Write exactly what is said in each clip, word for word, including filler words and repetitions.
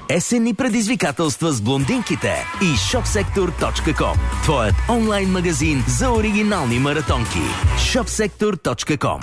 Есенни предизвикателства с блондинките и shopsektor точка com. Твоят онлайн магазин за оригинални маратонки. shopsektor точка com.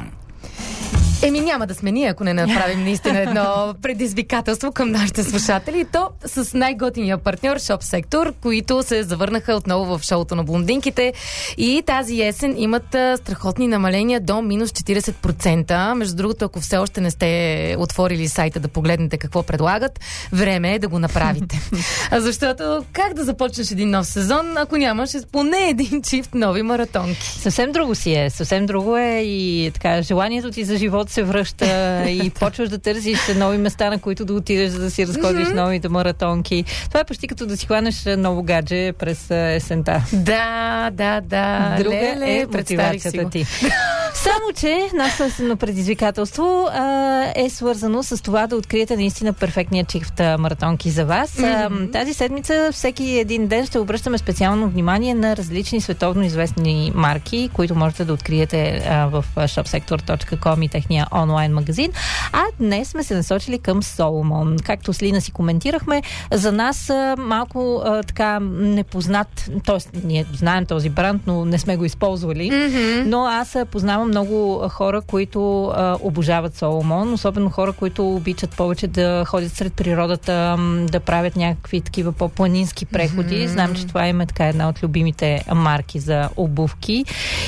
Еми няма да сме ние, ако не направим наистина едно предизвикателство към нашите слушатели. И то с най-готиния партньор Shop Sector, които се завърнаха отново в шоуто на блондинките. И тази есен имат а, страхотни намаления до минус четирийсет процента. Между другото, ако все още не сте отворили сайта да погледнете какво предлагат, време е да го направите. Защото как да започнеш един нов сезон, ако нямаш поне един чифт нови маратонки? Съвсем друго си е. Съвсем друго е и така, желанието ти за живот се връща и почваш да търсиш нови места, на които да отидеш, за да си разходиш mm-hmm. новите маратонки. Това е почти като да си хванеш ново гадже през есента. Да, да, да. Друга Леле, е мотивацията ти. Само, че нашето есенно предизвикателство а, е свързано с това да откриете наистина перфектния чифт маратонки за вас. Mm-hmm. А, тази седмица всеки един ден ще обръщаме специално внимание на различни световно известни марки, които можете да откриете а, в shopsektor точка com и техния онлайн магазин. А днес сме се насочили към Соломон. Както с Лина си коментирахме, за нас а, малко а, така непознат, т.е. ние знаем този бранд, но не сме го използвали, mm-hmm. но аз а, познавам много хора, които а, обожават Соломон, особено хора, които обичат повече да ходят сред природата, да правят някакви такива по-планински преходи. Mm-hmm. Знам, че това има така една от любимите марки за обувки.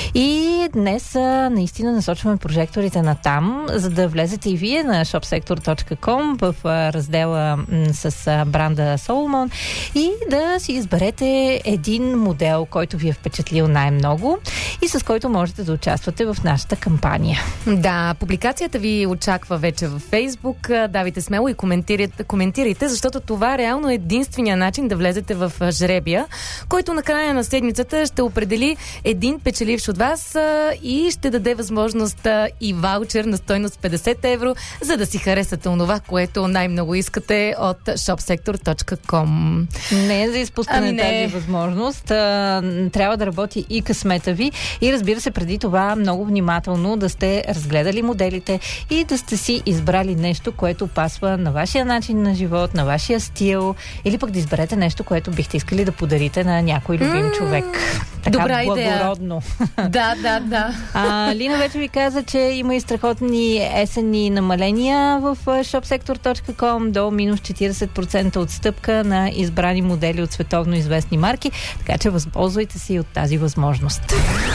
И днес а, наистина насочваме прожекторите на там, за да влезете и вие на shopsektor точка com в а, раздела м, с а, бранда Соломон и да си изберете един модел, който ви е впечатлил най-много и с който можете да участвате в нашата кампания. Да, публикацията ви очаква вече във Фейсбук. Давайте смело и коментирайте, коментирайте, защото това реално е единствения начин да влезете в жребия, който на края на седмицата ще определи един печеливш от вас а, и ще даде възможност а, и ваучер на стойност петдесет евро, за да си харесате онова, което най-много искате от shopsektor точка com. Не е за изпускане ами не. тази възможност. А, трябва да работи и късмета ви и разбира се, преди това много внимателно да сте разгледали моделите и да сте си избрали нещо, което пасва на вашия начин на живот, на вашия стил, или пък да изберете нещо, което бихте искали да подарите на някой любим mm, човек. Така добра благородно. Идея. Да, да, да. А, Лина вече ви каза, че има и страхотни есенни намаления в shopsektor точка com до минус четирийсет процента отстъпка на избрани модели от световно известни марки, така че възползвайте се и от тази възможност.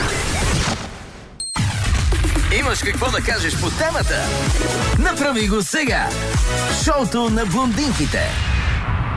Имаш какво да кажеш по темата? Направи го сега! Шоуто на блондинките.